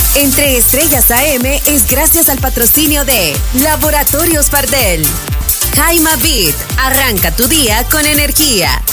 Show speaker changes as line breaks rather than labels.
Entre Estrellas AM es gracias al patrocinio de Laboratorios Pardel. Jaima Beat, arranca tu día con energía.